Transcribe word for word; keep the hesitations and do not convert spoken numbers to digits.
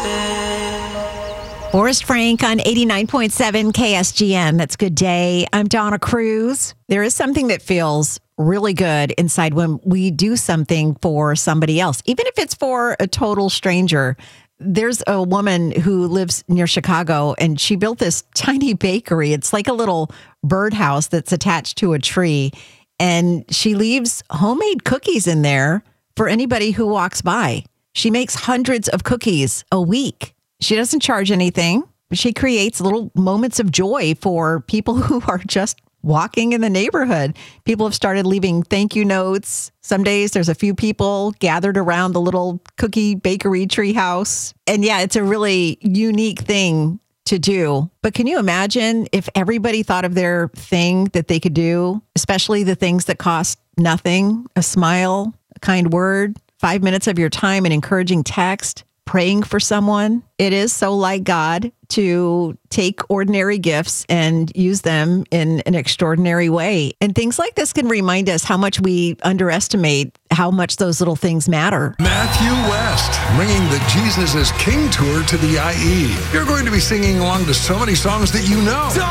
Forrest Frank on eighty-nine point seven K S G N. That's Good Day. I'm Donna Cruz. There is something that feels really good inside when we do something for somebody else, even if it's for a total stranger. There's a woman who lives near Chicago, and she built this tiny bakery. It's like a little birdhouse that's attached to a tree, and she leaves homemade cookies in there for anybody who walks by. She makes hundreds of cookies a week. She doesn't charge anything. She creates little moments of joy for people who are just walking in the neighborhood. People have started leaving thank you notes. Some days there's a few people gathered around the little cookie bakery tree house. And yeah, it's a really unique thing to do. But can you imagine if everybody thought of their thing that they could do, especially the things that cost nothing, a smile, a kind word, five minutes of your time, an encouraging text, praying for someone? It is so like God to take ordinary gifts and use them in an extraordinary way. And things like this can remind us how much we underestimate how much those little things matter. Matthew West, bringing the Jesus is King tour to the I E. You're going to be singing along to so many songs that you know.